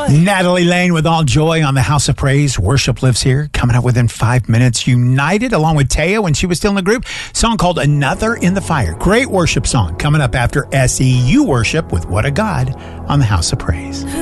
Natalie Lane with All Joy on the House of Praise. Worship lives here. Coming up within 5 minutes. United along with Taya when she was still in the group. Song called Another in the Fire. Great worship song. Coming up after SEU Worship with What a God on the House of Praise.